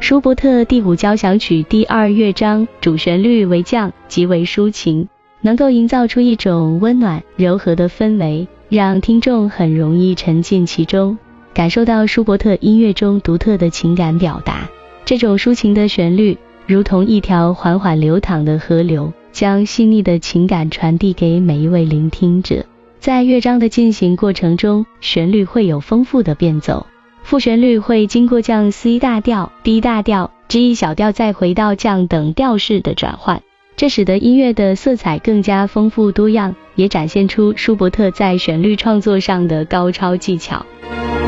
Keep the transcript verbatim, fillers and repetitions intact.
舒伯特第五交响曲第二乐章主旋律为降，极为抒情，能够营造出一种温暖柔和的氛围，让听众很容易沉浸其中，感受到舒伯特音乐中独特的情感表达。这种抒情的旋律如同一条缓缓流淌的河流，将细腻的情感传递给每一位聆听者。在乐章的进行过程中，旋律会有丰富的变奏，副旋律会经过降 C 大调、D 大调、G 小调再回到降等调式的转换，这使得音乐的色彩更加丰富多样，也展现出舒伯特在旋律创作上的高超技巧。